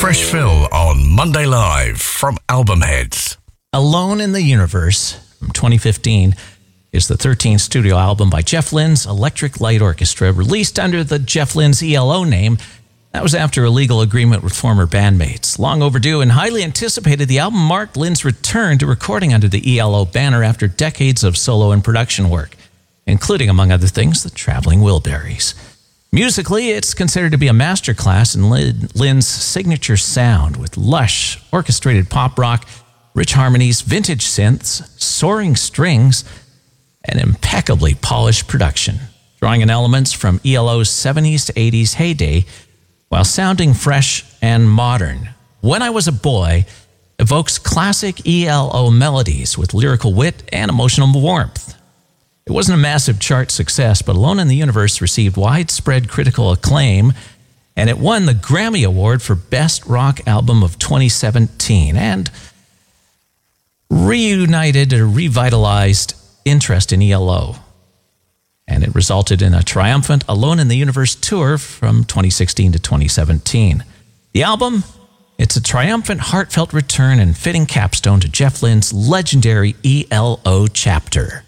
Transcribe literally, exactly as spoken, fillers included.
Fresh Fill on Monday Live from Albumheads. Alone in the Universe from twenty fifteen is the thirteenth studio album by Jeff Lynne's Electric Light Orchestra, released under the Jeff Lynne's E L O name. That was after a legal agreement with former bandmates. Long overdue and highly anticipated, the album marked Lynne's return to recording under the E L O banner after decades of solo and production work, including, among other things, the Traveling Wilburys. Musically, it's considered to be a masterclass in Lynne's signature sound, with lush, orchestrated pop rock, rich harmonies, vintage synths, soaring strings, and impeccably polished production, drawing in elements from E L O's seventies to eighties heyday, while sounding fresh and modern. When I Was a Boy evokes classic E L O melodies with lyrical wit and emotional warmth. It wasn't a massive chart success, but Alone in the Universe received widespread critical acclaim, and it won the Grammy Award for Best Rock Album of twenty seventeen, and reunited or revitalized interest in E L O. And it resulted in a triumphant Alone in the Universe tour from twenty sixteen to twenty seventeen. The album, it's a triumphant, heartfelt return and fitting capstone to Jeff Lynne's legendary E L O chapter.